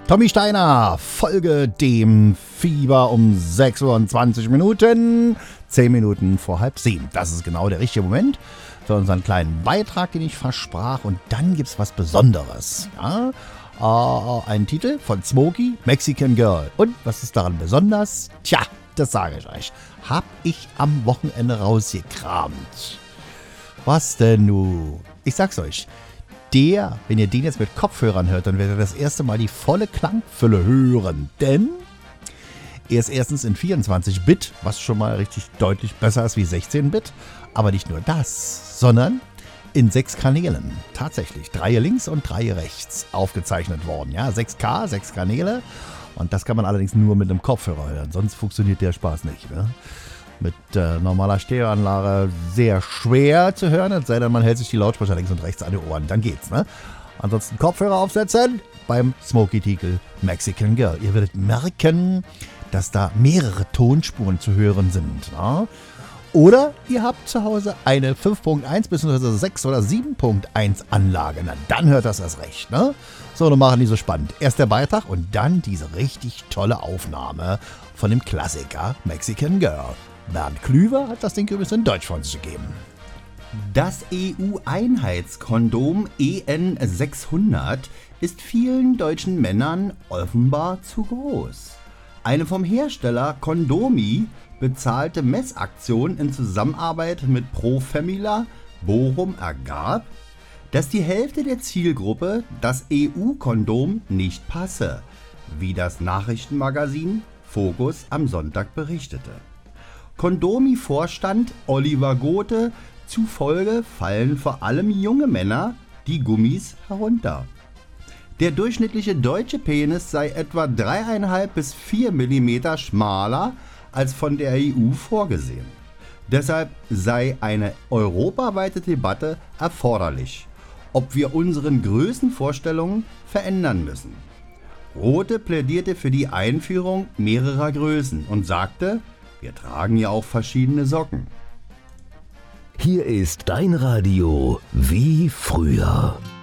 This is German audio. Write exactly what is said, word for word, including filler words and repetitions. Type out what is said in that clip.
Tommy Steiner, folge dem Fieber um sechs Uhr und zwanzig Minuten, zehn Minuten vor halb sieben. Das ist genau der richtige Moment für unseren kleinen Beitrag, den ich versprach. Und dann gibt's was Besonderes. Ja? Äh, einen Titel von Smokey, Mexican Girl. Und was ist daran besonders? Tja, das sage ich euch. Hab ich am Wochenende rausgekramt. Was denn nu? Ich sag's euch. Der, wenn ihr den jetzt mit Kopfhörern hört, dann werdet ihr das erste Mal die volle Klangfülle hören. Denn er ist erstens in vierundzwanzig Bit, was schon mal richtig deutlich besser ist wie sechzehn Bit. Aber nicht nur das, sondern in sechs Kanälen. Tatsächlich. Drei links und drei rechts aufgezeichnet worden. Ja, sechs K, sechs Kanäle. Und das kann man allerdings nur mit einem Kopfhörer hören. Sonst funktioniert der Spaß nicht. Ne? Mit äh, normaler Stereoanlage sehr schwer zu hören, es sei denn, man hält sich die Lautsprecher links und rechts an die Ohren. Dann geht's, ne? Ansonsten Kopfhörer aufsetzen beim Smokey-Titel Mexican Girl. Ihr werdet merken, dass da mehrere Tonspuren zu hören sind. Ne? Oder ihr habt zu Hause eine fünf Punkt eins bzw. sechs oder sieben Punkt eins Anlage. Na, dann hört das erst recht, ne? So, dann machen die so spannend. Erst der Beitrag und dann diese richtig tolle Aufnahme von dem Klassiker Mexican Girl. Bernd Klüver hat das Ding übrigens in Deutsch von sich gegeben. Das E U-Einheitskondom E N sechshundert ist vielen deutschen Männern offenbar zu groß. Eine vom Hersteller Condomi bezahlte Messaktion in Zusammenarbeit mit Pro Femila Bochum ergab, dass die Hälfte der Zielgruppe das E U-Kondom nicht passe, wie das Nachrichtenmagazin Focus am Sonntag berichtete. Condomi-Vorstand Oliver Gothe zufolge fallen vor allem junge Männer die Gummis herunter. Der durchschnittliche deutsche Penis sei etwa drei Komma fünf bis vier Millimeter schmaler als von der E U vorgesehen. Deshalb sei eine europaweite Debatte erforderlich, ob wir unseren Größenvorstellungen verändern müssen. Rothe plädierte für die Einführung mehrerer Größen und sagte, wir tragen ja auch verschiedene Socken. Hier ist dein Radio wie früher.